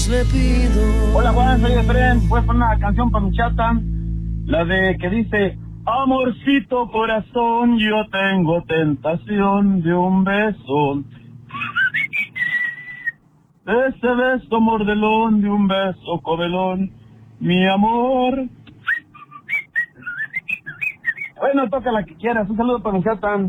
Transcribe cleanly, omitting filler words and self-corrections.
Dios le pido. Hola Juan, soy Efren. Puedes poner una canción para mi chata, la de que dice: amorcito corazón, yo tengo tentación de un beso. Ese beso mordelón de un beso comelón, mi amor. Bueno, toca la que quieras. Un saludo para mi chata.